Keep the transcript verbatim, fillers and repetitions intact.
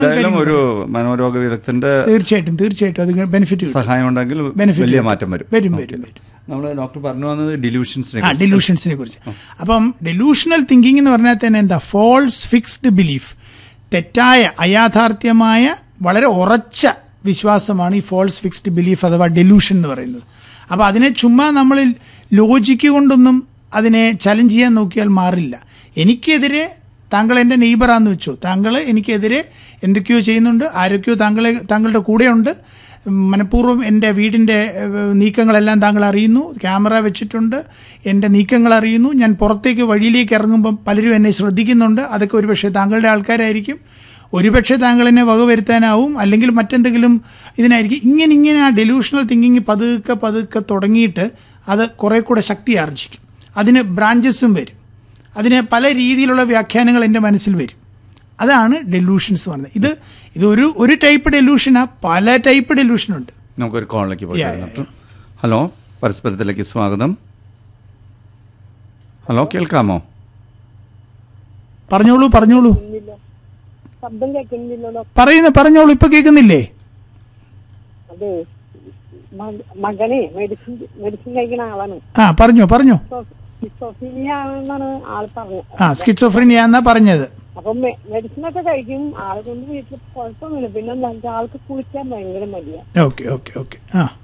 ഒരു മനോരോഗ വിദഗ്ധന്റെ തീർച്ചയായിട്ടും തീർച്ചയായിട്ടും അത് ബെനിഫിറ്റ് സഹായം ഉണ്ടെങ്കിൽ വലിയ മാറ്റം വരും വരും വരും വരും നമ്മൾ ഡോക്ടർ പറഞ്ഞു വന്നത് ഡെലൂഷൻസിനെ ആ ഡെലൂഷൻസിനെ കുറിച്ച്. അപ്പം ഡെലൂഷണൽ തിങ്കിങ് എന്ന് പറഞ്ഞാൽ തന്നെ എന്താ, ഫോൾസ് ഫിക്സ്ഡ് ബിലീഫ്, തെറ്റായ അയാഥാർത്ഥ്യമായ വളരെ ഉറച്ച വിശ്വാസമാണ് ഈ ഫോൾസ് ഫിക്സ്ഡ് ബിലീഫ് അഥവാ ഡെലൂഷൻ എന്ന് പറയുന്നത്. അപ്പോൾ അതിനെ ചുമ്മാ നമ്മൾ ലോജിക്ക് കൊണ്ടൊന്നും അതിനെ ചലഞ്ച് ചെയ്യാൻ നോക്കിയാൽ മാറില്ല. എനിക്കെതിരെ താങ്കൾ എൻ്റെ നെയ്ബറാന്ന് വെച്ചു, താങ്കൾ എനിക്കെതിരെ എന്തൊക്കെയോ ചെയ്യുന്നുണ്ട്, ആരൊക്കെയോ താങ്കളെ താങ്കളുടെ കൂടെയുണ്ട്, മനഃപൂർവ്വം എൻ്റെ വീടിൻ്റെ നീക്കങ്ങളെല്ലാം താങ്കൾ അറിയുന്നു, ക്യാമറ വെച്ചിട്ടുണ്ട്, എൻ്റെ നീക്കങ്ങൾ അറിയുന്നു, ഞാൻ പുറത്തേക്ക് വഴിയിലേക്ക് ഇറങ്ങുമ്പം പലരും എന്നെ ശ്രദ്ധിക്കുന്നുണ്ട്, അതൊക്കെ ഒരുപക്ഷെ താങ്കളുടെ ആൾക്കാരായിരിക്കും, ഒരുപക്ഷെ താങ്കൾ എന്നെ വകവരുത്താനാവും, അല്ലെങ്കിൽ മറ്റെന്തെങ്കിലും ഇതിനായിരിക്കും. ഇങ്ങനെ ഇങ്ങനെ ആ ഡെലൂഷണൽ തിങ്കിങ് പതുക്കെ പതുക്കെ തുടങ്ങിയിട്ട് അത് കുറേ കൂടെ ശക്തി ആർജിക്കും. അതിന് ബ്രാഞ്ചസും വരും, അതിന് പല രീതിയിലുള്ള വ്യാഖ്യാനങ്ങൾ എൻ്റെ മനസ്സിൽ വരും. അതാണ് ഡെലൂഷൻസ് പറയുന്നത്. ഇത് ഇതൊരു ഒരു ടൈപ്പ് ഡെലൂഷനാ, പല ടൈപ്പ് ഡെലൂഷനുണ്ട്. നമുക്കൊരു കോളിലേക്ക് പോയി. ഹലോ, പരസ്പരത്തിലേക്ക് സ്വാഗതം. ഹലോ, കേൾക്കാമോ? പറഞ്ഞോളൂ പറഞ്ഞോളൂ പറയുന്ന പറഞ്ഞോളൂ ഇപ്പൊ കേൾക്കുന്നില്ലേ? അതെ, മകനെ മെഡിസിൻ മെഡിസിൻ കഴിക്കുന്ന ആളാണ്. ആ പറഞ്ഞോ പറഞ്ഞോ. ആള് പറഞ്ഞത്. ആ സ്കിസോഫ്രീനിയ എന്നാ പറഞ്ഞത്. അപ്പൊ മെഡിസിൻ ഒക്കെ കഴിക്കും, ആളെ കൊണ്ട് വീട്ടിൽ കുഴപ്പമൊന്നുമില്ല. പിന്നെ ആൾക്ക് കുളിക്കാൻ ഭയങ്കര മടിയാ. ഓക്കെ ഓക്കെ ഓക്കെ ആ